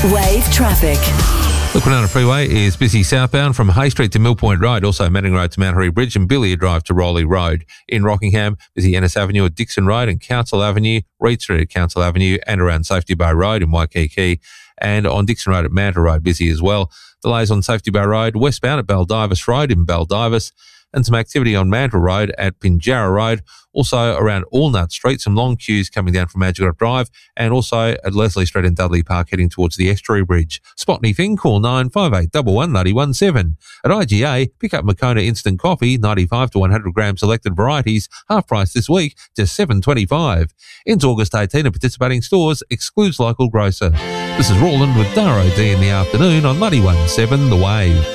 Wave traffic. The Kwinana Freeway is busy southbound from Hay Street to Mill Point Road, also Manning Road to Mount Harry Bridge and Billiard Drive to Rowley Road. In Rockingham, busy Ennis Avenue at Dixon Road and Council Avenue, Reed Street at Council Avenue and around Safety Bar Road in Waikiki. And on Dixon Road at Manta Road, busy as well. Delays on Safety Bar Road, westbound at Baldivis Road in Baldivis, and some activity on Mantle Road at Pinjarra Road. Also around Allnut Street, some long queues coming down from Magic Drive, and also at Leslie Street and Dudley Park heading towards the Estuary Bridge. Spot anything, call 958 11 At IGA, pick up Moccona Instant Coffee, 95 to 100 gram selected varieties, half price this week, just $7.25. Ends August 18 at participating stores, excludes local grocer. This is Roland with Daro D in the afternoon on 91.7 The Wave.